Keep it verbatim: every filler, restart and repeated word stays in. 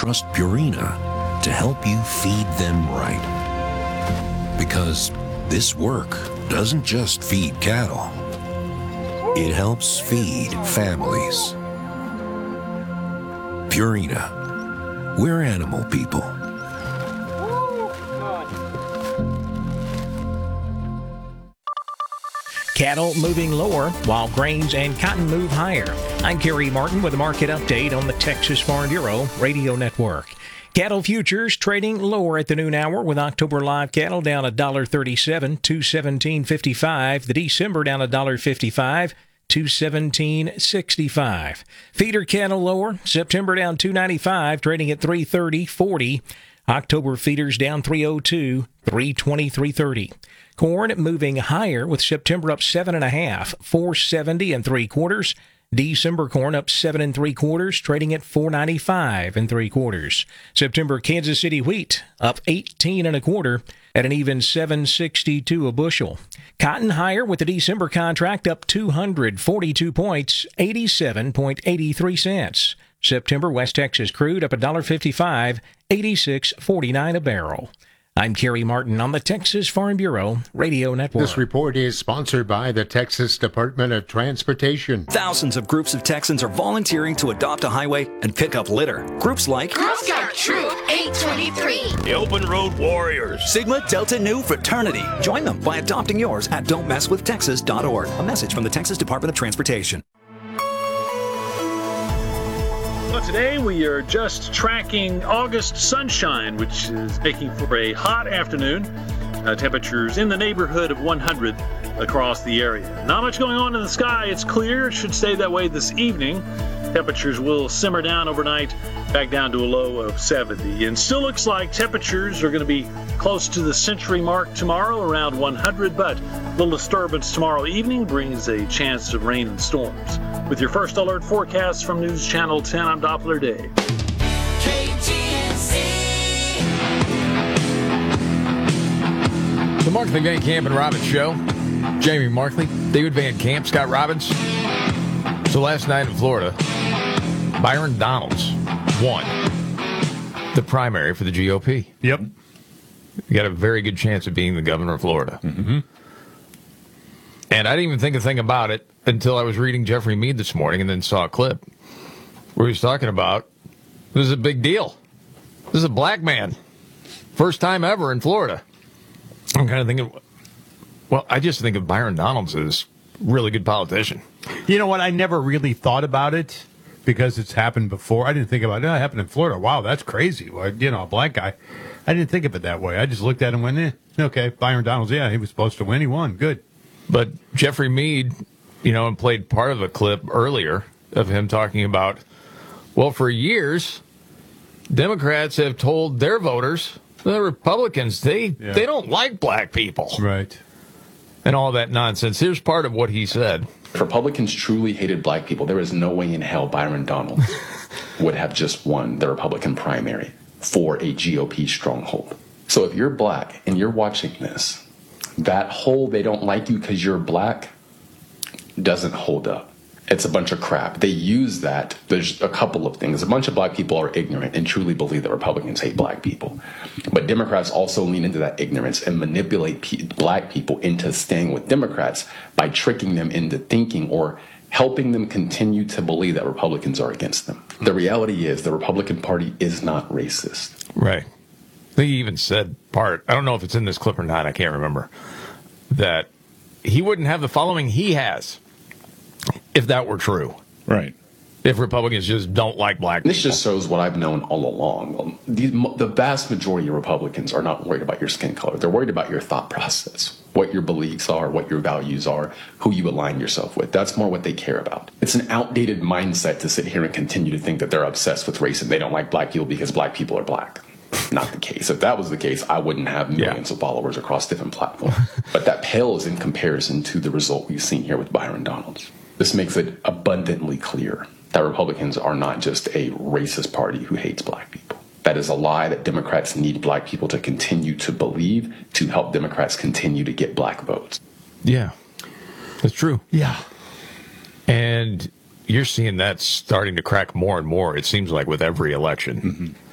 trust Purina to help you feed them right. Because this work doesn't just feed cattle. It helps feed families. Purina. We're animal people. Cattle moving lower while grains and cotton move higher. I'm Kerry Martin with a market update on the Texas Farm Bureau Radio Network. Cattle futures trading lower at the noon hour with October live cattle down one dollar thirty-seven, two seventeen fifty-five. The December down one dollar fifty-five, two seventeen sixty-five. Feeder cattle lower. September down two ninety-five, trading at three thirty forty. October feeders down three oh two, three twenty-three thirty. Corn moving higher with September up seven and a half, four seventy and three quarters. December corn up seven and three quarters, trading at four ninety-five and three quarters. September Kansas City wheat up eighteen and a quarter at an even seven sixty-two a bushel. Cotton higher with the December contract up two hundred forty-two points, eighty-seven eighty-three cents. September West Texas crude up one dollar fifty-five, eighty-six forty-nine a barrel. I'm Kerry Martin on the Texas Farm Bureau Radio Network. This report is sponsored by the Texas Department of Transportation. Thousands of groups of Texans are volunteering to adopt a highway and pick up litter. Groups like Girl Scout Troop eight twenty-three, the Open Road Warriors, Sigma Delta Nu Fraternity. Join them by adopting yours at don't mess with texas dot org. A message from the Texas Department of Transportation. Well, today we are just tracking August sunshine, which is making for a hot afternoon. Uh, temperatures in the neighborhood of one hundred across the area. Not much going on in the sky. It's clear. It should stay that way this evening. Temperatures will simmer down overnight, back down to a low of seventy. And still looks like temperatures are going to be close to the century mark tomorrow, around one hundred. But a little disturbance tomorrow evening brings a chance of rain and storms. With your first alert forecast from News Channel ten, I'm Doppler Dave. K G N C. The Markley Van Camp and Robbins Show. Jamie Markley, David Van Camp, Scott Robbins. So last night in Florida, Byron Donalds won the primary for the G O P. Yep. You got a very good chance of being the governor of Florida. Mm-hmm. And I didn't even think a thing about it until I was reading Jeffrey Mead this morning and then saw a clip where he was talking about this is a big deal. This is a black man. First time ever in Florida. I'm kind of thinking, well, I just think of Byron Donalds as a really good politician. You know what? I never really thought about it because it's happened before. I didn't think about it. Oh, it happened in Florida. Wow, that's crazy. Well, you know, a black guy. I didn't think of it that way. I just looked at him and went, eh, okay, Byron Donalds, yeah, he was supposed to win. He won. Good. But Jeffrey Mead, you know, and played part of a clip earlier of him talking about, well, for years, Democrats have told their voters, the Republicans, they Yeah. they don't like black people. Right. And all that nonsense. Here's part of what he said. If Republicans truly hated black people, there is no way in hell Byron Donalds would have just won the Republican primary for a G O P stronghold. So if you're black and you're watching this, that whole they don't like you because you're black doesn't hold up. It's a bunch of crap. They use that. There's a couple of things. A bunch of black people are ignorant and truly believe that Republicans hate black people. But Democrats also lean into that ignorance and manipulate pe- black people into staying with Democrats by tricking them into thinking or helping them continue to believe that Republicans are against them. The reality is the Republican Party is not racist. Right. I think he even said part, I don't know if it's in this clip or not, I can't remember, that he wouldn't have the following he has if that were true. Right. If Republicans just don't like black people. This just shows what I've known all along. The, the vast majority of Republicans are not worried about your skin color. They're worried about your thought process, what your beliefs are, what your values are, who you align yourself with. That's more what they care about. It's an outdated mindset to sit here and continue to think that they're obsessed with race and they don't like black people because black people are black. Not the case. If that was the case, I wouldn't have millions yeah. of followers across different platforms. But that pales in comparison to the result we've seen here with Byron Donalds. This makes it abundantly clear that Republicans are not just a racist party who hates black people. That is a lie that Democrats need black people to continue to believe to help Democrats continue to get black votes. Yeah, that's true. Yeah. And you're seeing that starting to crack more and more, it seems like, with every election. Mm-hmm.